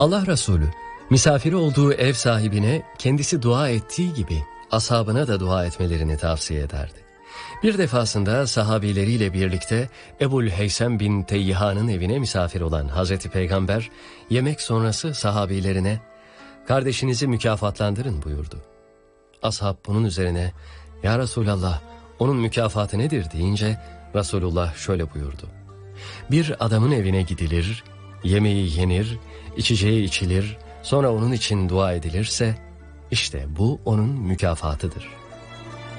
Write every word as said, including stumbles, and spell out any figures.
Allah Resulü misafiri olduğu ev sahibine kendisi dua ettiği gibi ashabına da dua etmelerini tavsiye ederdi. Bir defasında sahabileriyle birlikte Ebul Heysem bin Teyyihan'ın evine misafir olan Hazreti Peygamber yemek sonrası sahabilerine "Kardeşinizi mükafatlandırın" buyurdu. Ashab bunun üzerine "Ya Resulallah, onun mükafatı nedir?" deyince Resulullah şöyle buyurdu: "Bir adamın evine gidilir, yemeği yenir, içeceği içilir, sonra onun için dua edilirse işte bu onun mükafatıdır."